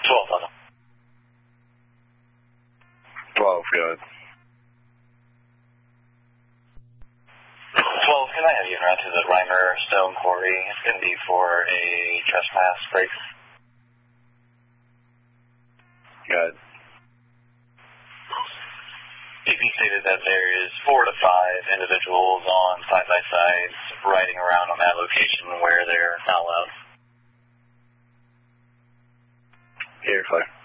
12 on them. 12, good. 12, can I have you en route to the Reimer Stone Quarry? It's going to be for a trespass break. Good. DP stated that there is 4 to 5 individuals on side-by-sides riding around on that location where they're not allowed. Here, clear.